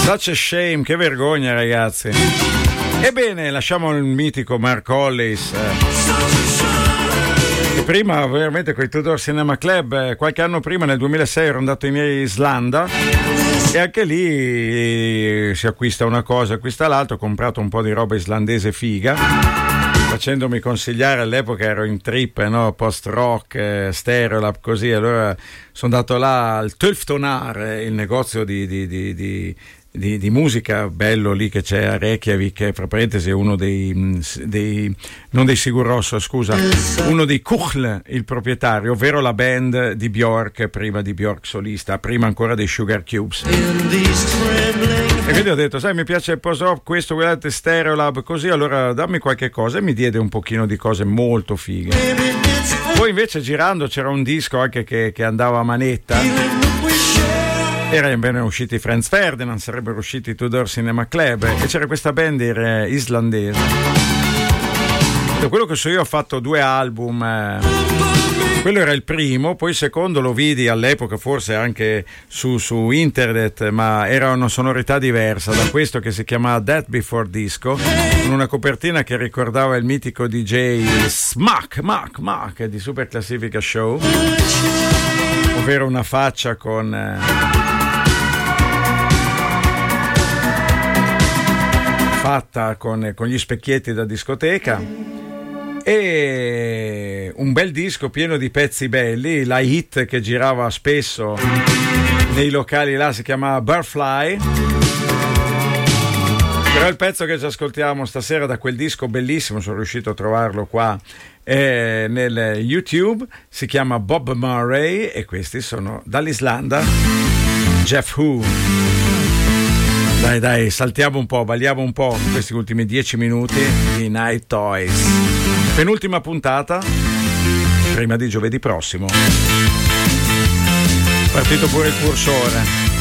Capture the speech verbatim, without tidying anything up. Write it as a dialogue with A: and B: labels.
A: Such a shame, che vergogna ragazzi. Ebbene, lasciamo il mitico Mark Hollis. Eh. Prima veramente con i Tudor Cinema Club, eh, qualche anno prima, nel duemilasei, ero andato in Islanda e anche lì si acquista una cosa, acquista l'altra. Ho comprato un po' di roba islandese figa, facendomi consigliare, all'epoca ero in trip, no? Post rock, eh, Stereolab, così. Allora sono andato là al Tölftonar, il negozio di, di, di, di Di, di musica bello lì che c'è a Reykjavik, che fra parentesi è uno dei, dei non dei Sigur Rós, scusa, uno dei Kuchl, il proprietario, ovvero la band di Björk, prima di Björk solista, prima ancora dei Sugar Cubes. E quindi ho detto, sai, mi piace il post-rock, questo, guardate, Stereolab, così, allora dammi qualche cosa, e mi diede un pochino di cose molto fighe. Poi invece girando c'era un disco anche che, che andava a manetta. Erano appena usciti i Franz Ferdinand, sarebbero usciti i Tudor Cinema Club, e c'era questa band islandese. Da quello che so io, ho fatto due album, eh. Quello era il primo, poi il secondo lo vidi all'epoca forse anche su, su internet, ma era una sonorità diversa da questo, che si chiamava Death Before Disco, con una copertina che ricordava il mitico D J Smack Mac Mac di Super Classifica Show, ovvero una faccia con eh, fatta con, con gli specchietti da discoteca, e un bel disco pieno di pezzi belli. La hit che girava spesso nei locali là si chiamava Barfly, però il pezzo che ci ascoltiamo stasera da quel disco bellissimo, sono riuscito a trovarlo qua eh, nel YouTube, si chiama Bob Murray, e questi sono dall'Islanda, Jeff Who. Dai dai, saltiamo un po', balliamo un po' in questi ultimi dieci minuti di Night Toys. Penultima puntata, prima di giovedì prossimo. Partito pure il cursore.